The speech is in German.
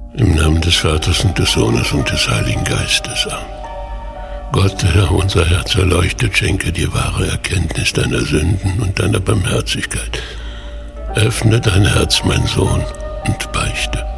Im Namen des Vaters und des Sohnes und des Heiligen Geistes. Amen. Gott, Herr, unser Herz erleuchtet, schenke dir wahre Erkenntnis deiner Sünden und deiner Barmherzigkeit. Öffne dein Herz, mein Sohn, und beichte.